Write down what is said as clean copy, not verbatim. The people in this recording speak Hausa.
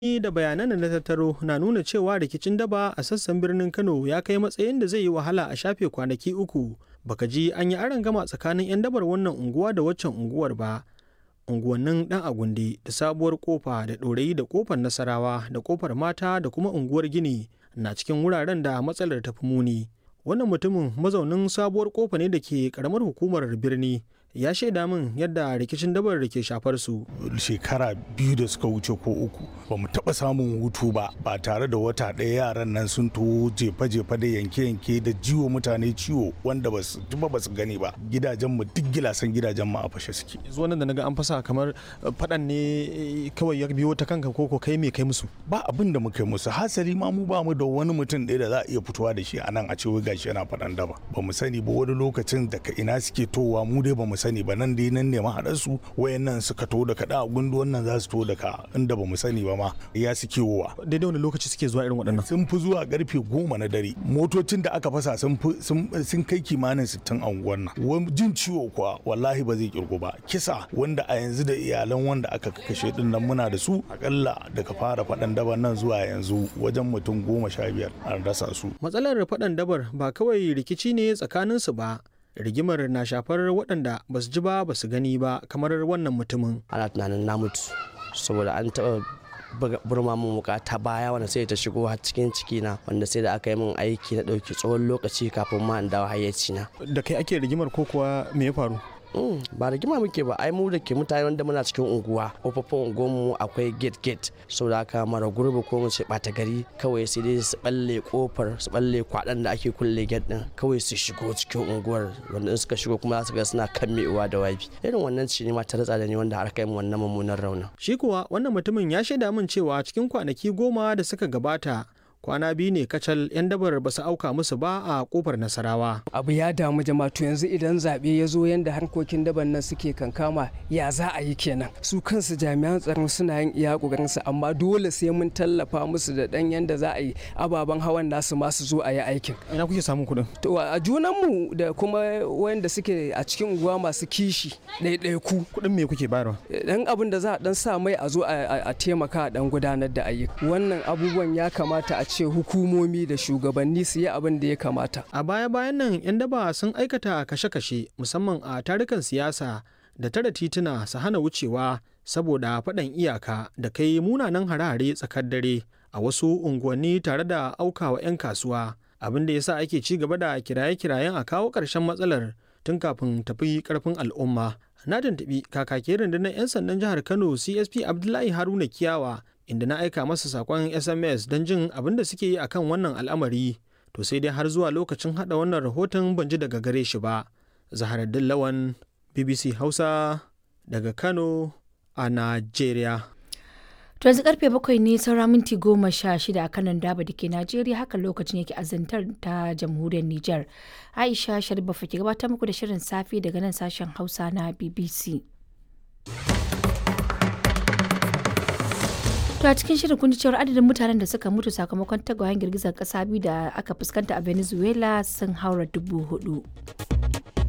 da bayanan da na tattaro na nuna cewa rikicin daba a sassan birnin Kano ya kai matsayin da zai yi wahala a shafe kwanaki uku baka ji an yi arangama tsakanin 'yan dabar wannan unguwa da waccan unguwar ba. Unguwannin Dan Agundi da Sabuwar Kofa da Ɗorayi da Kofar Nasarawa da Kofar Mata da kuma unguwar Gini na cikin wuraren da matsalar ta fi muni. Wannan mutumin mazaunin Sabuwar Kofa ne da ke karamar hukumar birni. Ya shaida min yadda rikicin dabar da ke shafar su. Shekara 2 da suka wuce ko 3 ba mu taɓa samun hutu ba tare da wata ɗaya yaran nan sun to jefa-jefa da yanke-yanke da jiwo mutane ciwo wanda ba su gani ba. Gidajen mu duk gilasan gidajen mu a fashe suke. Zuwa nan da naga an fasa kamar faɗan ne kawai ya biyo ta kanka ko kai me kai musu? Ba abin da muka yi musu, hasali ma mu ba mu da wani mutum ɗaya da za a iya fitowa da shi a nan a ce wai gashi yana faɗan daba. Ba mu sani ba wani lokacin daga ina suke towa mu dai ba mu sani ba, nan dai nan ne mahaɗarsu wayannan suka to da kaɗa a gundu wannan za su to da ka inda ba mu sani ba ma ya suke wowa. Daidai wani lokaci suke zuwa irin waɗannan? Sun fi zuwa karfe 10 na dare. Motocin da aka fasa sun kai kimanin 60 a unguwar nan. Jin ciwo kuwa wallahi ba zai kirgo ba. Kisa wanda a yanzu da iyalan wanda aka kashe din nan muna da su akalla daga fara faɗan dabar nan zuwa yanzu wajen mutum 15 an rasa su. Matsalar faɗan dabar ba kawai rikici ne tsakaninsu ba. Rigimar na shafar waɗanda ba su ji ba su gani ba kamar wannan mutumin. Ana tunanin na mutu saboda an taɓa burma min wuka ta baya wanda sai ta shigo har cikin cikina wanda sai da aka yi min aiki na ɗauki tsawon lokaci kafin ma in dawo hayyacina. Da kai ake rigimar ko kuwa me ya faru? Ba rigima muke ba, ai mu da ke mutane wanda muna cikin unguwa, kofofin unguwarmu akwai gate saboda haka mara gurbi ko mu ce ɓata gari kawai sai dai su balle kofar su balle kwaɗan da ake kulle gate din kawai su shigo cikin unguwar wanda in suka shigo kuma za su ga suna kammewa da wabi. Irin wannan ce ne ma ta ratsa da ni wanda har kai mu wannan mummunan rauna. Shi kuwa wannan mutumin ya shaida min cewa cikin kwanaki 10 da suka gabata kwana 2 ne kacal 'yan dabar ba su auka musu ba a kofar Nasarawa. Abu ya damu jama'a, to yanzu idan zaɓe ya zo yanda harkokin daban nan suke kankama ya za a yi kenan. Su kansu jami'an tsaron suna yin iya ƙoƙarinsu amma dole sai mun tallafa musu da ɗan yanda za a yi ababen hawan nasu ma su zo a yi aikin. Ina kuke samun kuɗin? To a junanmu da kuma wanda suke a cikin unguwa masu kishi ɗaiɗaiku. Kuɗin me kuke bayarwa? Dan abin da za a dan sa mai a zo a taimaka a dan gudanar da ayyuka. Wannan abubuwan ya kamata a ce hukumomi da shugabanni su yi abin da ya kamata. A baya-bayan nan 'yan daba sun aikata kashe-kashe musamman a tarukan siyasa da tara tituna su hana wucewa saboda faɗan iyaka da kai munanan harare tsakar dare a wasu unguwanni tare da aukawa 'yan kasuwa, abin da yasa ake ci gaba da kiraye-kirayen a kawo ƙarshen matsalar tun kafin tafi ƙarfin al'umma. Na tuntuɓi kakakin rundunar 'yan sandan jihar Kano CSP Abdullahi Haruna Kiyawa inda na aika masa sakon SMS don jin abin da suke yi akan wannan al'amari, to sai dai har zuwa lokacin hada wannan rahoton ban ji daga gare shi ba. Zaharaddin Lawan, BBC Hausa daga Kano a Najeriya. To yanzu karfe 7 ne saura minti 16 a kanan daba da ke Najeriya, haka lokacin yake azantar ta jamhuriyar Nijar. Aisha Sharif ke gabatar muku da shirin safe daga nan sashen Hausa na BBC. To a cikin shirin kun ji cewar adadin mutanen da suka mutu sakamakon tagwayen girgizar kasa biyu da aka fuskanta a Venezuela sun haura 4,000.